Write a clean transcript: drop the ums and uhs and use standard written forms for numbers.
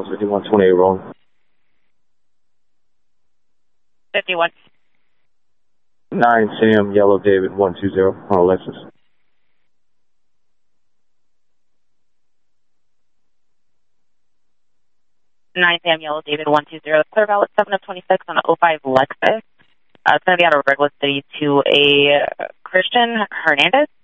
5128 rolling. 51. 9 Sam, Yellow David 120 on Lexus. Nine Sam Yellow David 120. Clear ballot 7 of 26 on an 05 Lexus. It's going to be out of Redwood City to a Christian Hernandez.